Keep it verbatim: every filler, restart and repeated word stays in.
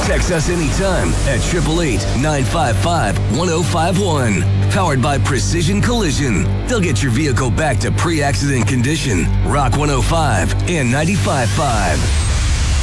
Text us anytime at eight eight eight, nine five five, one oh five one. Powered by Precision Collision. They'll get your vehicle back to pre-accident condition. Rock one oh five and ninety-five point five.